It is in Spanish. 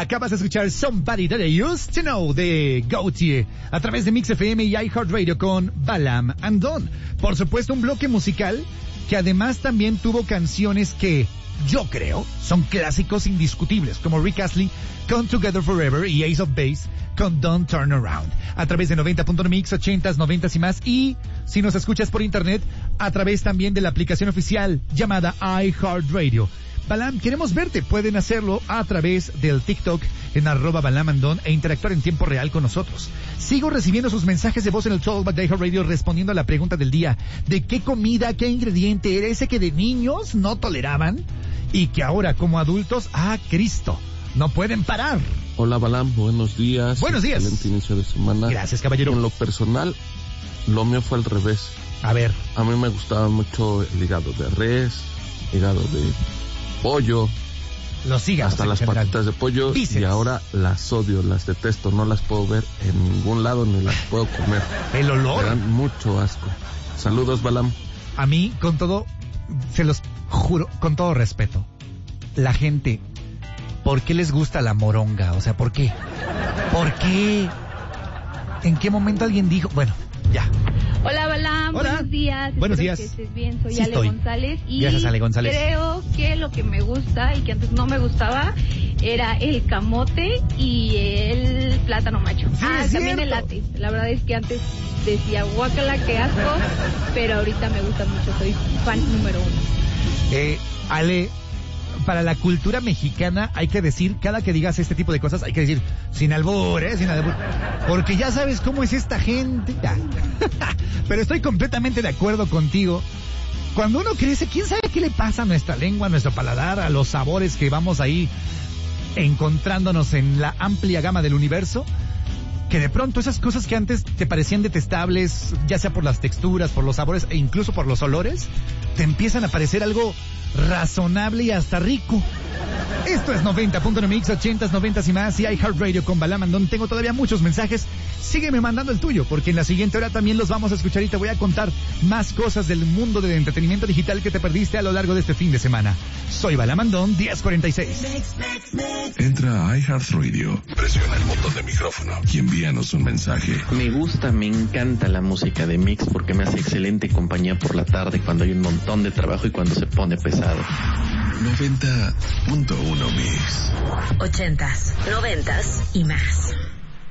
Acabas de escuchar Somebody That I Used to Know de Gautier a través de Mix FM y iHeartRadio con Balam and Don. Por supuesto, un bloque musical que además también tuvo canciones que yo creo son clásicos indiscutibles, como Rick Astley con Together Forever y Ace of Base con Don't Turn Around. A través de 90.1 Mix, 80s, 90s y más. Y si nos escuchas por internet, a través también de la aplicación oficial llamada iHeartRadio. Balam, queremos verte. Pueden hacerlo a través del TikTok en @BalamandDon e interactuar en tiempo real con nosotros. Sigo recibiendo sus mensajes de voz en el Talkback de iHeartRadio respondiendo a la pregunta del día. ¿De qué comida, qué ingrediente era ese que de niños no toleraban y que ahora como adultos, Cristo, no pueden parar? Hola Balam, buenos días. Buenos días. Excelente inicio de semana. Gracias, caballero. En lo personal, lo mío fue al revés. A ver. A mí me gustaba mucho el hígado de res, hígado de pollo, los hígados hasta las general. patitas de pollo. Bíceps. Y ahora las odio, las detesto, no las puedo ver en ningún lado ni las puedo comer. El olor. Me dan mucho asco. Saludos, Balam. A mí, con todo, se los juro, con todo respeto, la gente, ¿por qué les gusta la moronga? O sea, ¿por qué? ¿Por qué? ¿En qué momento alguien dijo? Bueno, ya. Hola, Balam, Hola. buenos días. Buenos Espero días. que estés bien, soy Sí Ale estoy. González y Gracias, Ale González. creo que lo que me gusta y que antes no me gustaba era el camote y el plátano macho. Sí, es también cierto. el latte. La verdad es que antes decía guácala, qué asco, pero ahorita me gusta mucho, soy fan número 1. Ale, para la cultura mexicana hay que decir, cada que digas este tipo de cosas, hay que decir, sin albur, sin albur, porque ya sabes cómo es esta gente. Ya. Pero estoy completamente de acuerdo contigo. Cuando uno crece, ¿quién sabe qué le pasa a nuestra lengua, a nuestro paladar, a los sabores que vamos ahí encontrándonos en la amplia gama del universo? Que de pronto esas cosas que antes te parecían detestables, ya sea por las texturas, por los sabores e incluso por los olores, te empiezan a parecer algo razonable y hasta rico. Esto es 90.1 Mix, 80s, 90s y más y iHeartRadio con Balam and Don. Tengo todavía muchos mensajes. Sígueme mandando el tuyo, porque en la siguiente hora también los vamos a escuchar y te voy a contar más cosas del mundo del entretenimiento digital que te perdiste a lo largo de este fin de semana. Soy Balam and Don, 1046. Entra a iHeartRadio, presiona el botón de micrófono y envíanos un mensaje. Me encanta la música de Mix porque me hace excelente compañía por la tarde cuando hay un montón de trabajo y cuando se pone pesado. 90.1 Mix. 80s, 90s y más.